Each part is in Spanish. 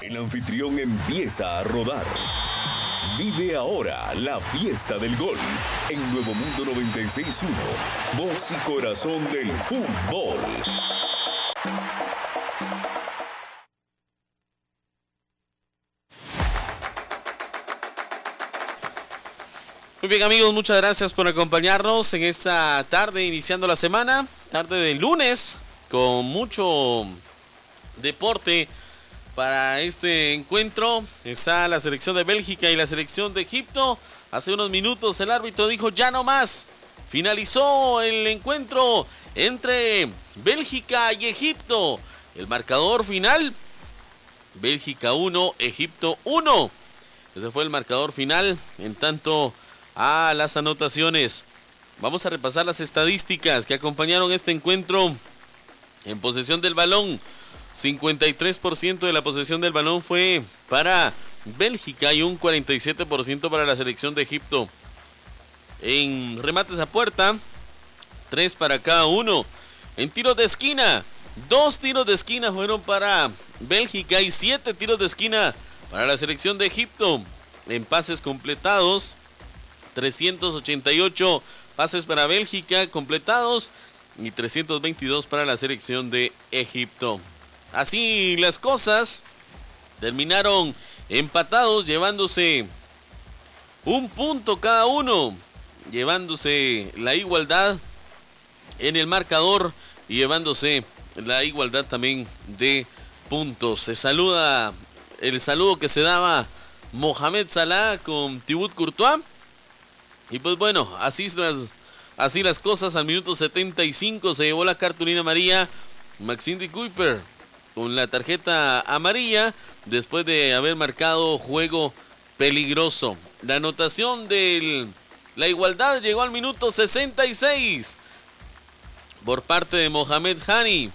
El anfitrión empieza a rodar. Vive ahora la fiesta del gol en Nuevo Mundo 96.1, voz y corazón del fútbol. Muy bien, amigos, muchas gracias por acompañarnos en esta tarde iniciando la semana, tarde de lunes, con mucho deporte. Para este encuentro está la selección de Bélgica y la selección de Egipto. Hace unos minutos el árbitro dijo ya no más. Finalizó el encuentro entre Bélgica y Egipto. El marcador final, Bélgica 1, Egipto 1. Ese fue el marcador final. En tanto a las anotaciones, vamos a repasar las estadísticas que acompañaron este encuentro. En posesión del balón, 53% de la posesión del balón fue para Bélgica y un 47% para la selección de Egipto. En remates a puerta, 3 para cada uno. En tiros de esquina, 2 tiros de esquina fueron para Bélgica y 7 tiros de esquina para la selección de Egipto. En pases completados, 388 pases para Bélgica completados y 322 para la selección de Egipto. Así las cosas terminaron empatados, llevándose un punto cada uno, llevándose la igualdad en el marcador y llevándose la igualdad también de puntos. Se saluda el saludo que se daba Mohamed Salah con Thibaut Courtois. Y pues bueno, así las cosas. Al minuto 75 se llevó la cartulina amarilla Maxime de Cuyper con la tarjeta amarilla después de haber marcado juego peligroso. La anotación de la igualdad llegó al minuto 66 por parte de Mohamed Hani.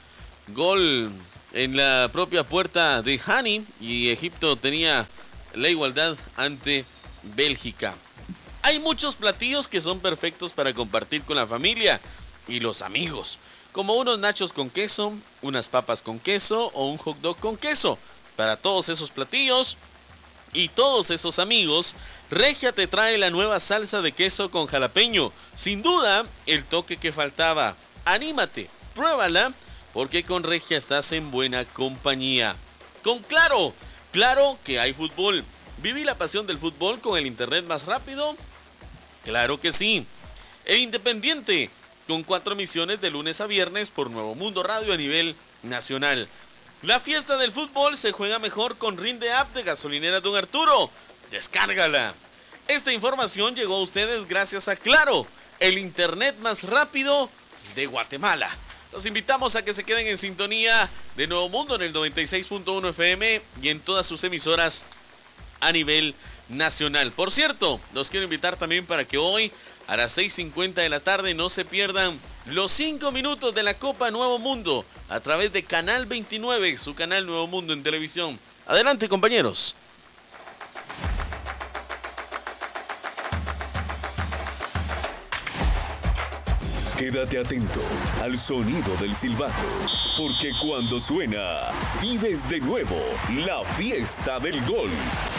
Gol en la propia puerta de Hani y Egipto tenía la igualdad ante Bélgica. Hay muchos platillos que son perfectos para compartir con la familia y los amigos, como unos nachos con queso, unas papas con queso o un hot dog con queso. Para todos esos platillos y todos esos amigos, Regia te trae la nueva salsa de queso con jalapeño. Sin duda, el toque que faltaba. Anímate, pruébala, porque con Regia estás en buena compañía. Con Claro que hay fútbol. Viví la pasión del fútbol con el internet más rápido. Claro que sí. El Independiente, con 4 emisiones de lunes a viernes por Nuevo Mundo Radio a nivel nacional. La fiesta del fútbol se juega mejor con Rinde App de Gasolinera Don Arturo. Descárgala. Esta información llegó a ustedes gracias a Claro, el internet más rápido de Guatemala. Los invitamos a que se queden en sintonía de Nuevo Mundo en el 96.1 FM y en todas sus emisoras a nivel nacional. Por cierto, los quiero invitar también para que hoy a las 6:50 de la tarde no se pierdan los 5 minutos de la Copa Nuevo Mundo a través de Canal 29, su canal Nuevo Mundo en televisión. Adelante, compañeros. Quédate atento al sonido del silbato, porque cuando suena, vives de nuevo la fiesta del gol